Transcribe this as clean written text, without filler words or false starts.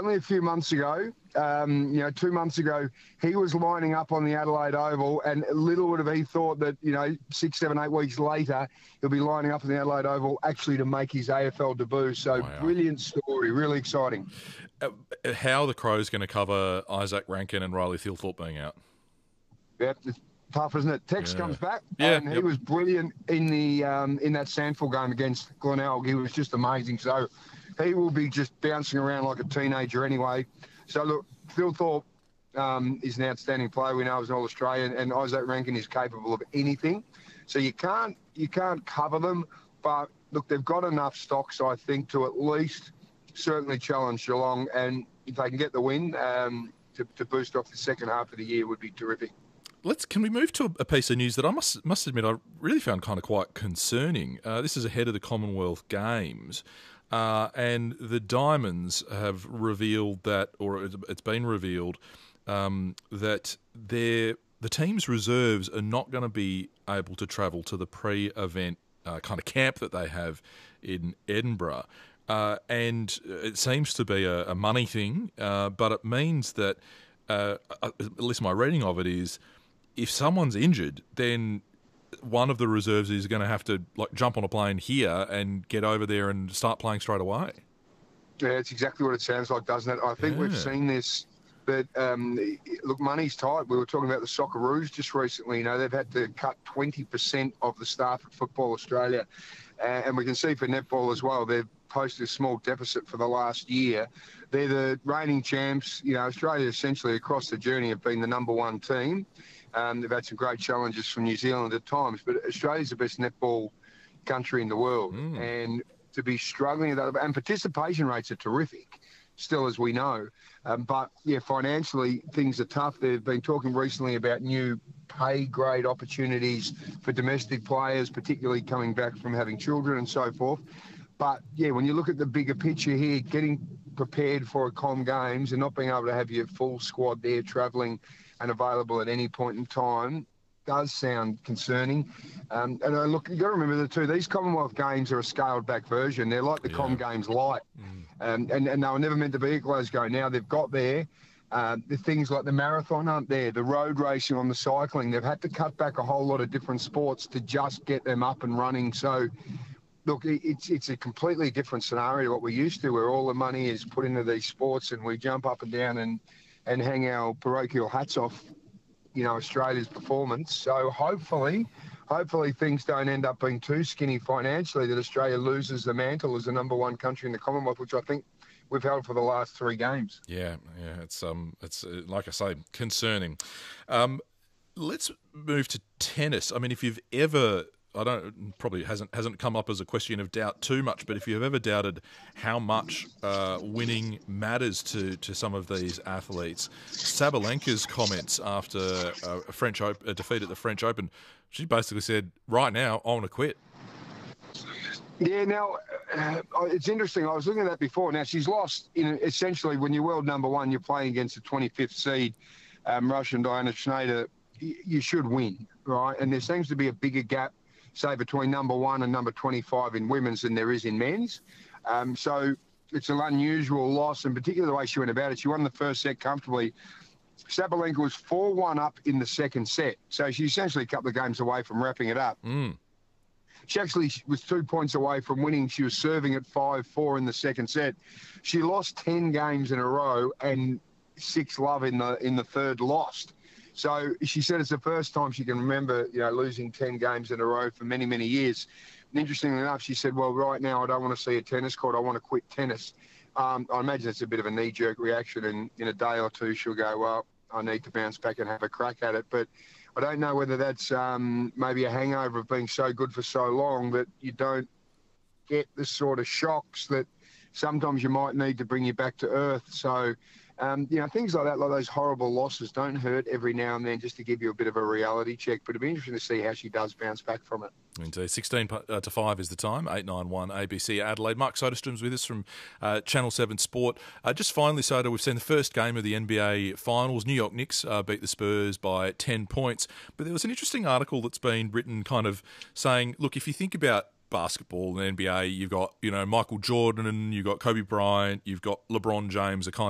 only a few months ago, 2 months ago, he was lining up on the Adelaide Oval, and little would have he thought that, 6, 7, 8 weeks later, he'll be lining up on the Adelaide Oval actually to make his AFL debut. So Brilliant story, really exciting. How are the Crows going to cover Isaac Rankin and Riley Thilthorpe being out? Yep, it's tough, isn't it? Tex comes back, and he was brilliant in the in that Sandford game against Glenelg. He was just amazing. So he will be just bouncing around like a teenager anyway. So look, Thilthorpe is an outstanding player. We know he's an All-Australian, and Isaac Rankin is capable of anything. So you can't cover them, but look, they've got enough stocks, I think, to at least certainly challenge Geelong, and if they can get the win to boost off the second half of the year, would be terrific. Can we move to a piece of news that I must admit I really found kind of quite concerning. This is ahead of the Commonwealth Games, and the Diamonds have revealed that, or it's been revealed, that the team's reserves are not going to be able to travel to the pre-event kind of camp that they have in Edinburgh. And it seems to be a money thing, but it means that, at least my reading of it is, if someone's injured, then one of the reserves is going to have to jump on a plane here and get over there and start playing straight away. Yeah, it's exactly what it sounds like, doesn't it? I think we've seen this. But look, money's tight. We were talking about the Socceroos just recently. They've had to cut 20% of the staff at Football Australia, and we can see for netball as well. They've posted a small deficit for the last year. They're the reigning champs. Australia essentially across the journey have been the number one team. They've had some great challenges from New Zealand at times, but Australia's the best netball country in the world, and to be struggling at that, and participation rates are terrific still, as we know. But financially things are tough. They've been talking recently about new pay grade opportunities for domestic players, particularly coming back from having children and so forth. But when you look at the bigger picture here, getting prepared for a Com Games and not being able to have your full squad there travelling and available at any point in time does sound concerning. And look, you've got to remember these Commonwealth Games are a scaled back version. They're like the Com Games light. And they were never meant to be at Glasgow. Now they've got there. The things like the marathon aren't there, the road racing on the cycling. They've had to cut back a whole lot of different sports to just get them up and running. So, look, it's a completely different scenario to what we're used to, where all the money is put into these sports and we jump up and down and hang our parochial hats off, Australia's performance. So hopefully things don't end up being too skinny financially, that Australia loses the mantle as the number one country in the Commonwealth, which I think we've held for the last 3 games. Yeah, it's like I say, concerning. Let's move to tennis. I mean, if you've ever, probably hasn't come up as a question of doubt too much, but if you've ever doubted how much winning matters to some of these athletes, Sabalenka's comments after a defeat at the French Open, she basically said, right now, I want to quit. Yeah, now, it's interesting. I was looking at that before. Now, she's lost, essentially, when you're world number one, you're playing against the 25th seed, Russian Diana Schneider. You should win, right? And there seems to be a bigger gap, say, between number one and number 25 in women's than there is in men's. So it's an unusual loss, and particularly the way she went about it. She won the first set comfortably. Sabalenka was 4-1 up in the second set. So she's essentially a couple of games away from wrapping it up. She actually was 2 points away from winning. She was serving at 5-4 in the second set. She lost 10 games in a row, and 6-love in the third lost. So she said it's the first time she can remember, losing 10 games in a row for many, many years. And interestingly enough, she said, well, right now I don't want to see a tennis court. I want to quit tennis. I imagine it's a bit of a knee-jerk reaction, and in a day or two she'll go, well, I need to bounce back and have a crack at it. But I don't know whether that's maybe a hangover of being so good for so long that you don't get the sort of shocks that sometimes you might need to bring you back to earth. So, things like that, like those horrible losses, don't hurt every now and then, just to give you a bit of a reality check. But it'd be interesting to see how she does bounce back from it. Indeed. 16 to 5 is the time, 891 ABC Adelaide. Mark Soderstrom's with us from Channel 7 Sport. Just finally, Soder, we've seen the first game of the NBA Finals. New York Knicks beat the Spurs by 10 points. But there was an interesting article that's been written kind of saying, look, if you think about basketball and NBA, you've got, Michael Jordan, you've got Kobe Bryant, you've got LeBron James, are kind